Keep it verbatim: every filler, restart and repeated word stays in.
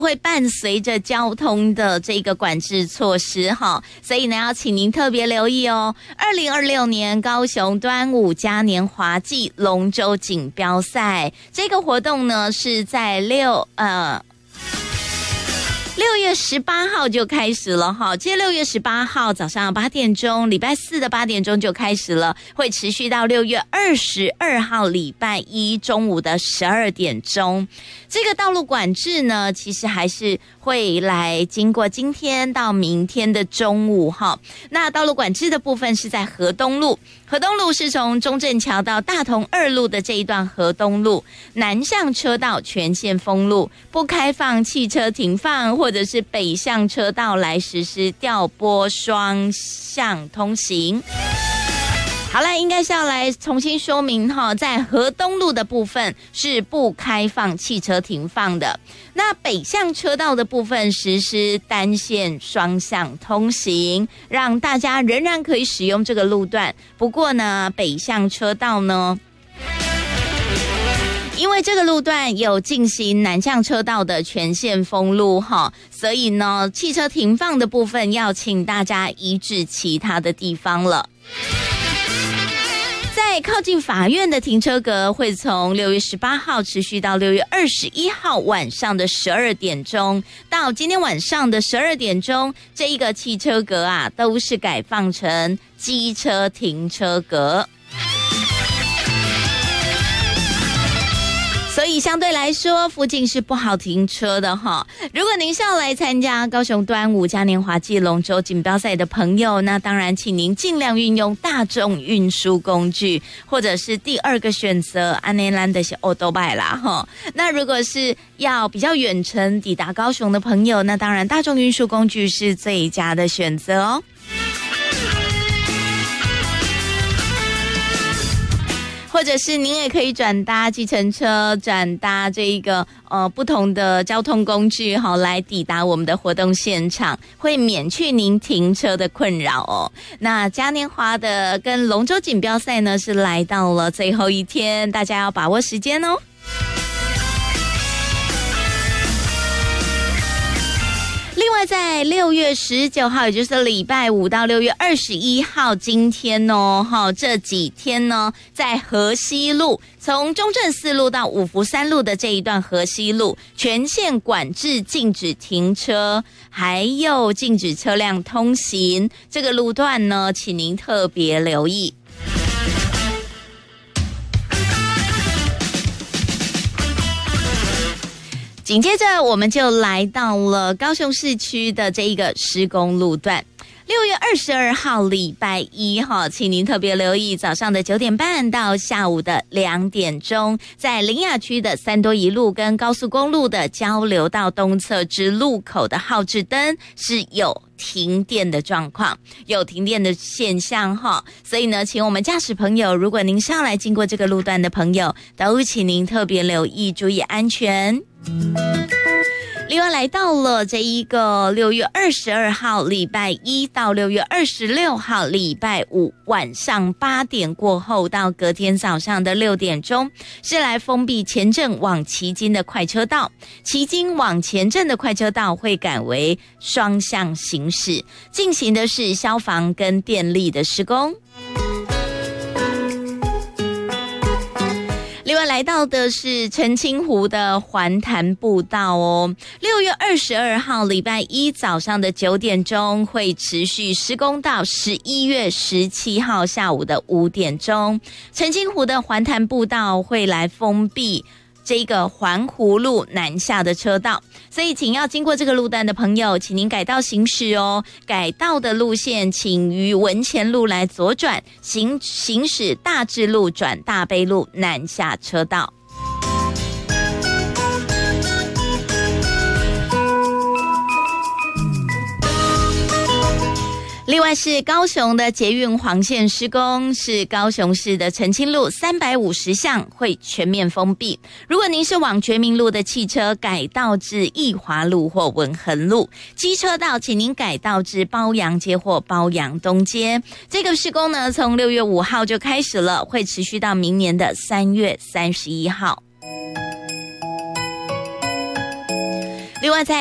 会伴随着交通的这个管制措施哈，所以呢要请您特别留意哦。二零二六年高雄端午嘉年华暨龙舟锦标赛这个活动呢是在六呃。六月十八号就开始了哈，今天六月十八号早上八点钟，礼拜四的八点钟就开始了，会持续到六月二十二号礼拜一中午的十二点钟。这个道路管制呢，其实还是会来经过今天到明天的中午哈。那道路管制的部分是在河东路，河东路是从中正桥到大同二路的这一段河东路，南向车道全线封路，不开放汽车停放，或者是北向车道来实施调拨双向通行。好了，应该是要来重新说明哈，在河东路的部分是不开放汽车停放的，那北向车道的部分实施单线双向通行，让大家仍然可以使用这个路段。不过呢，北向车道呢，因为这个路段有进行南向车道的全线封路哈，所以呢，汽车停放的部分要请大家移至其他的地方了。在靠近法院的停车格会从六月十八号持续到六月二十一号晚上的十二点钟，到今天晚上的十二点钟，这一个汽车格啊都是改放成机车停车格。所以相对来说，附近是不好停车的哈。如果您是要来参加高雄端午嘉年华暨龙舟锦标赛的朋友，那当然请您尽量运用大众运输工具，或者是第二个选择安内兰的是欧多拜啦哈。那如果是要比较远程抵达高雄的朋友，那当然大众运输工具是最佳的选择哦。或者是您也可以转搭计程车，转搭这一个呃不同的交通工具好来抵达我们的活动现场，会免去您停车的困扰哦。那嘉年华的跟龙舟锦标赛呢是来到了最后一天，大家要把握时间哦。另外在六月十九号，也就是礼拜五到六月二十一号，今天哦，哈，这几天呢，在河西路从中正四路到五福三路的这一段河西路全线管制，禁止停车，还有禁止车辆通行。这个路段呢，请您特别留意。紧接着我们就来到了高雄市区的这一个施工路段。六月二十二号礼拜一哈，请您特别留意早上的九点半到下午的两点钟，在苓雅区的三多一路跟高速公路的交流道东侧至路口的号志灯是有停电的状况，有停电的现象哈，所以呢，请我们驾驶朋友，如果您上来经过这个路段的朋友，都请您特别留意，注意安全。另外来到了这一个六月二十二号礼拜一到六月二十六号礼拜五晚上八点过后到隔天早上的六点钟，是来封闭前镇往旗津的快车道，旗津往前镇的快车道会改为双向行驶，进行的是消防跟电力的施工。另外来到的是澄清湖的环潭步道哦，六月二十二号礼拜一早上的九点钟会持续施工到十一月十七号下午的五点钟，澄清湖的环潭步道会来封闭这个环湖路南下的车道，所以请要经过这个路段的朋友，请您改道行驶哦。改道的路线，请于文前路来左转，行行驶大智路转大悲路南下车道。另外是高雄的捷运黄线施工，是高雄市的澄清路三百五十巷会全面封闭。如果您是往觉明路的汽车，改道至义华路或文衡路；机车道，请您改道至褒扬街或褒扬东街。这个施工呢，从六月五号就开始了，会持续到明年的三月三十一号。 另外在